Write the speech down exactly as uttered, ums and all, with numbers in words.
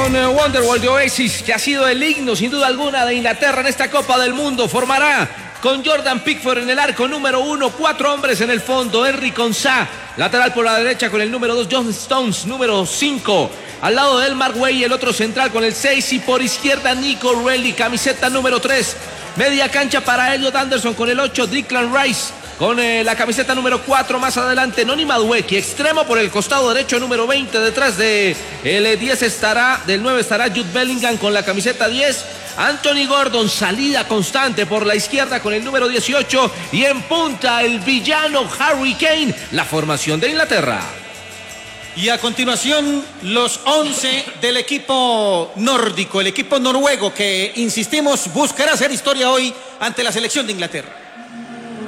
con uh, Wonderwall de Oasis, que ha sido el himno sin duda alguna de Inglaterra en esta Copa del Mundo. Formará con Jordan Pickford en el arco número uno, cuatro hombres en el fondo. Henry Konsa, lateral por la derecha con el número dos, John Stones, número cinco. Al lado de él, Mark Way, el otro central con el seis. Y por izquierda, Nico Reilly, camiseta número tres. Media cancha para Elliot Anderson con el ocho, Declan Rice con eh, la camiseta número cuatro. Más adelante, Noni Madueke, extremo por el costado derecho, número veinte. Detrás de el diez estará, del nueve estará Jude Bellingham con la camiseta diez. Anthony Gordon, salida constante por la izquierda con el número dieciocho. Y en punta, el villano Harry Kane, la formación de Inglaterra. Y a continuación, los once del equipo nórdico, el equipo noruego que, insistimos, buscará hacer historia hoy ante la selección de Inglaterra.